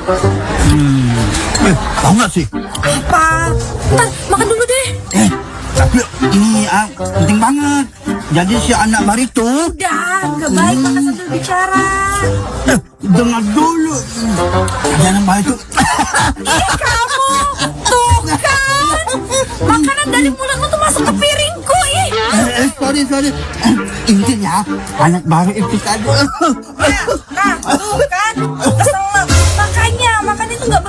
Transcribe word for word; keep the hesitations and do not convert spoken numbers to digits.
Hmm, eh, tahu nggak sih? Apa? Ntar, makan dulu deh. Eh, tapi ini ah, penting banget. Jadi si anak baru itu. Udah, gak baik makan sambil bicara. Eh, dengar dulu. Si anak baru itu. Ih, kamu! Tuh kan! Makanan dari mulutmu tuh masuk ke piringku, ih! Eh, eh, sorry, sorry. Eh, intinya, anak baru itu tadi. Nah, nah, tuh kan! Kesel. Makanya, makan itu gak